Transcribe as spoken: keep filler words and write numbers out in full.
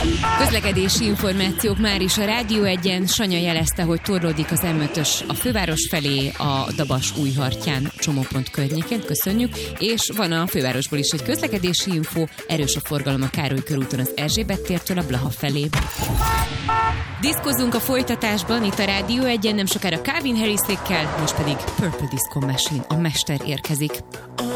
Közlekedési információk már is a Rádió Egyen. Sanya jelezte, hogy torlódik az em ötös a főváros felé, a Dabas-Újhartyán csomópont környékén, köszönjük, és van a fővárosból is egy közlekedési info, erős a forgalom a Károly körúton az Erzsébet tértől a Blaha felé. Diszkozunk a folytatásban, itt a Rádió Egyen, nem sokára Calvin Harrisékkel, most pedig Purple Disco Machine, a mester érkezik.